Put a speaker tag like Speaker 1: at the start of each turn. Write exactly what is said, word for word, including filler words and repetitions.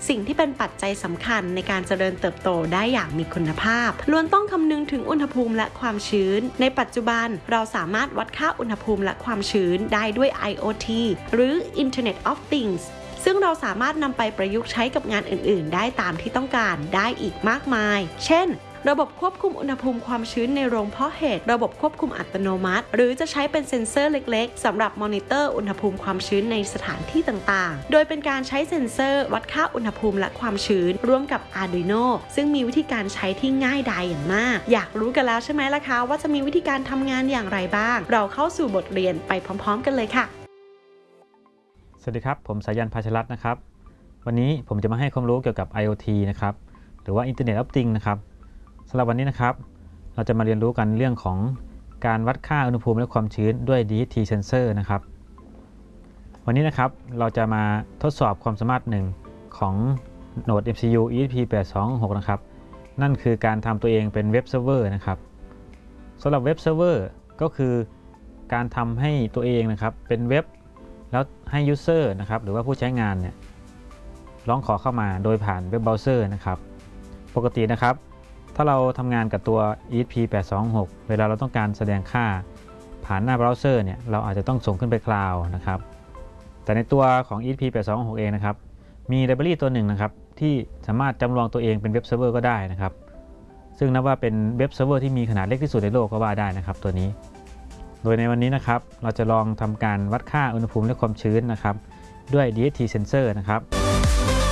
Speaker 1: สิ่งที่เป็นปัจจัยสำคัญในการเจริญเติบโตได้อย่างมีคุณภาพล้วนต้องคำนึงถึงอุณหภูมิและความชื้นในปัจจุบันเราสามารถวัดค่าอุณหภูมิและความชื้นได้ด้วย ไอ โอ ที หรือ Internet of Things ซึ่งเราสามารถนำไปประยุกต์ใช้กับงานอื่นๆได้ตามที่ต้องการได้อีกมากมายเช่นระบบควบคุมอุณหภูมิความชื้นในโรงเพาะเห็ดระบบควบคุมอัตโนมัติหรือจะใช้เป็นเซ็นเซอร์เล็กๆสำหรับมอนิเตอร์อุณหภูมิความชื้นในสถานที่ต่างๆโดยเป็นการใช้เซ็นเซอร์วัดค่าอุณหภูมิและความชื้นร่วมกับ Arduino ซึ่งมีวิธีการใช้ที่ง่ายดายอย่างมากอยากรู้กันแล้วใช่ไหมล่ะคะว่าจะมีวิธีการทำงานอย่างไรบ้างเราเข้าสู่บทเรียนไปพร้อมๆกันเลยค่ะ
Speaker 2: สวัสดีครับผมสายัน ภาชรัตน์นะครับวันนี้ผมจะมาให้ความรู้เกี่ยวกับ ไอ โอ ที นะครับหรือว่า Internet of Things นะครับสำหรับวันนี้นะครับเราจะมาเรียนรู้กันเรื่องของการวัดค่าอุณหภูมิและความชื้นด้วย ดี เอส ที Sensor นะครับวันนี้นะครับเราจะมาทดสอบความสามารถหนึ่งของโหนด เอ็ม ซี ยู อี เอส พี แปดสองหก นะครับนั่นคือการทำตัวเองเป็นเว็บเซิร์ฟเวอร์นะครับสำหรับเว็บเซิร์ฟเวอร์ก็คือการทำให้ตัวเองนะครับเป็นเว็บแล้วให้ยูเซอร์นะครับหรือว่าผู้ใช้งานเนี่ยร้องขอเข้ามาโดยผ่านเว็บเบราว์เซอร์นะครับปกตินะครับถ้าเราทำงานกับตัว อี เอส พี แปดสองหก เวลาเราต้องการแสดงค่าผ่านหน้าเบราว์เซอร์เนี่ยเราอาจจะต้องส่งขึ้นไปคลาวด์นะครับแต่ในตัวของ อี เอส พี แปดสองหก เองนะครับมีไลบรารีตัวหนึ่งนะครับที่สามารถจำลองตัวเองเป็นเว็บเซิร์ฟเวอร์ก็ได้นะครับซึ่งนับว่าเป็นเว็บเซิร์ฟเวอร์ที่มีขนาดเล็กที่สุดในโลกก็ว่าได้นะครับตัวนี้โดยในวันนี้นะครับเราจะลองทำการวัดค่าอุณหภูมิและความชื้นนะครับด้วย ดี เอส ที Sensor นะครับ